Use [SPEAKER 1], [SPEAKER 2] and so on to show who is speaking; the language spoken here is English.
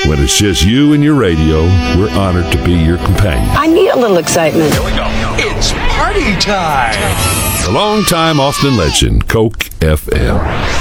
[SPEAKER 1] When it's just you and your radio, we're honored to be your companion.
[SPEAKER 2] I need a little excitement.
[SPEAKER 3] Here we go. It's party time.
[SPEAKER 1] The longtime Austin legend, Coke FM.